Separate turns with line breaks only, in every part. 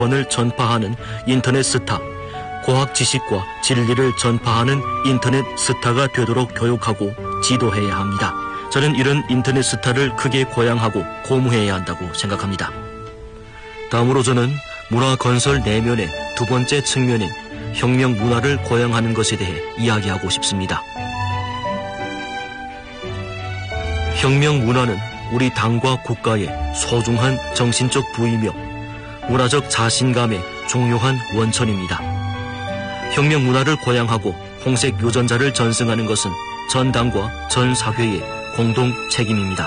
을 전파하는 인터넷 스타, 과학 지식과 진리를 전파하는 인터넷 스타가 되도록 교육하고 지도해야 합니다. 저는 이런 인터넷 스타를 크게 고양하고 고무해야 한다고 생각합니다. 다음으로 저는 문화 건설 내면의 두 번째 측면인 혁명 문화를 고양하는 것에 대해 이야기하고 싶습니다. 혁명 문화는 우리 당과 국가의 소중한 정신적 부위며 문화적 자신감의 중요한 원천입니다. 혁명 문화를 고양하고 홍색 유전자를 전승하는 것은 전 당과 전 사회의 공동 책임입니다.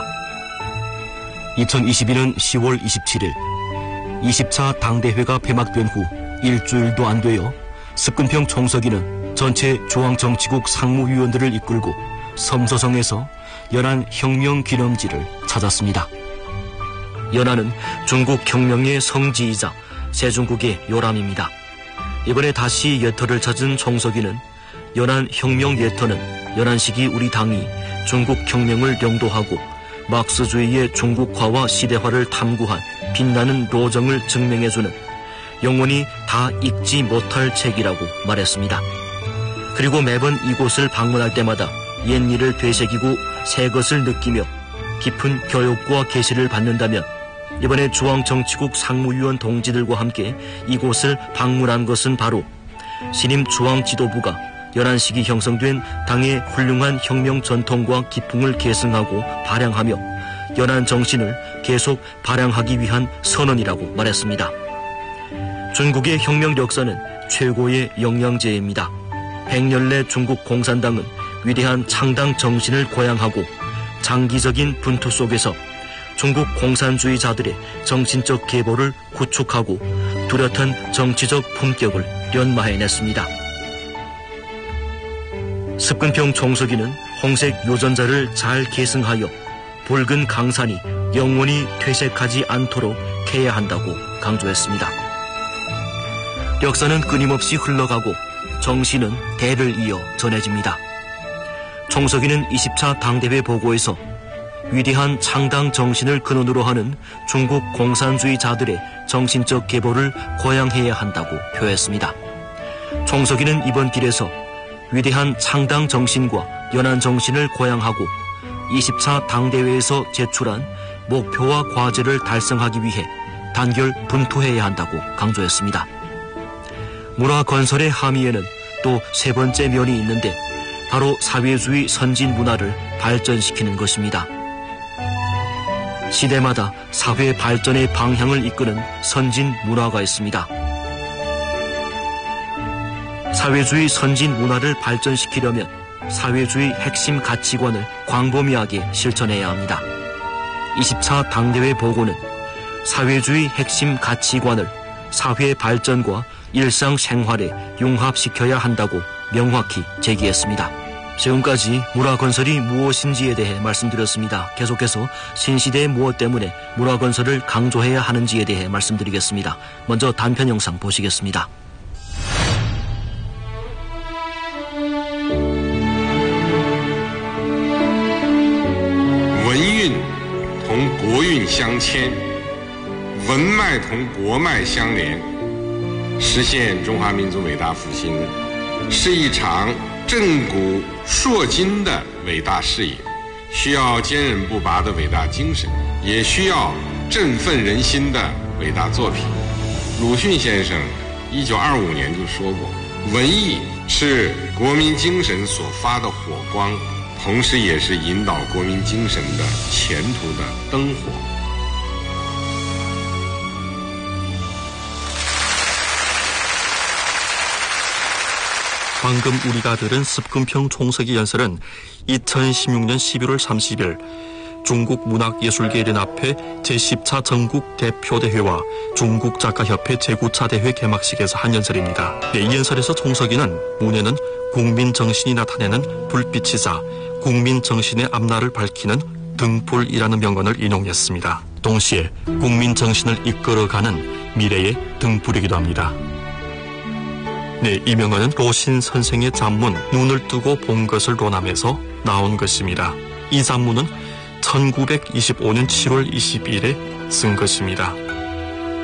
2022년 10월 27일 20차 당대회가 폐막된 후 일주일도 안 되어 습근평 총서기는 전체 중앙정치국 상무위원들을 이끌고 섬서성에서 연안 혁명기념지를 찾았습니다. 연안은 중국 혁명의 성지이자 세종국의 요람입니다. 이번에 다시 예터를 찾은 총서기는 연안 혁명 예터는 연안 시기 우리 당이 중국 혁명을 영도하고 막스주의의 중국화와 시대화를 탐구한 빛나는 로정을 증명해주는 영원히 다 읽지 못할 책이라고 말했습니다. 그리고 매번 이곳을 방문할 때마다 옛일을 되새기고 새 것을 느끼며 깊은 교육과 계시를 받는다면 이번에 중앙정치국 상무위원 동지들과 함께 이곳을 방문한 것은 바로 신임 중앙지도부가 연안 시기 형성된 당의 훌륭한 혁명 전통과 기풍을 계승하고 발扬하며 연안 정신을 계속 발扬하기 위한 선언이라고 말했습니다. 중국의 혁명 역사는 최고의 영양제입니다. 100년 내 중국 공산당은 위대한 창당 정신을 고양하고 장기적인 분투 속에서 중국 공산주의자들의 정신적 계보를 구축하고 뚜렷한 정치적 품격을 연마해냈습니다. 습근평 총서기는 홍색 유전자를 잘 계승하여 붉은 강산이 영원히 퇴색하지 않도록 해야 한다고 강조했습니다. 역사는 끊임없이 흘러가고 정신은 대를 이어 전해집니다. 총서기는 20차 당대회 보고에서 위대한 창당 정신을 근원으로 하는 중국 공산주의자들의 정신적 계보를 고양해야 한다고 표했습니다. 총서기는 이번 길에서 위대한 창당 정신과 연안 정신을 고양하고 20차 당대회에서 제출한 목표와 과제를 달성하기 위해 단결 분투해야 한다고 강조했습니다. 문화 건설의 함의에는 또 세 번째 면이 있는데 바로 사회주의 선진 문화를 발전시키는 것입니다. 시대마다 사회 발전의 방향을 이끄는 선진 문화가 있습니다. 사회주의 선진 문화를 발전시키려면 사회주의 핵심 가치관을 광범위하게 실천해야 합니다. 20차 당대회 보고는 사회주의 핵심 가치관을 사회 발전과 일상생활에 융합시켜야 한다고 명확히 제기했습니다. 지금까지 문화건설이 무엇인지에 대해 말씀드렸습니다. 계속해서 신시대의 무엇 때문에 문화건설을 강조해야 하는지에 대해 말씀드리겠습니다. 먼저 단편 영상 보시겠습니다.
원윤同国运相牵，文脉同国脉相连，实现中华民族伟大复兴是一场震古烁今的伟大事业，需要坚韧不拔的伟大精神，也需要振奋人心的伟大作品。鲁迅先生1925年就说过，文艺是国民精神所发的火光，同时也是引导国民精神的前途的灯火。
방금 우리가 들은 습근평 총서기 연설은 2016년 11월 30일 중국 문학예술계연합회 제10차 전국 대표대회와 중국작가협회 제9차 대회 개막식에서 한 연설입니다. 이 연설에서 총서기는 문에는 국민정신이 나타내는 불빛이자 국민정신의 앞날을 밝히는 등불이라는 명언을 인용했습니다. 동시에 국민정신을 이끌어가는 미래의 등불이기도 합니다. 네, 이 명언은 로신 선생의 잡문 눈을 뜨고 본 것을 논하면서 나온 것입니다. 이 잡문은 1925년 7월 22일에 쓴 것입니다.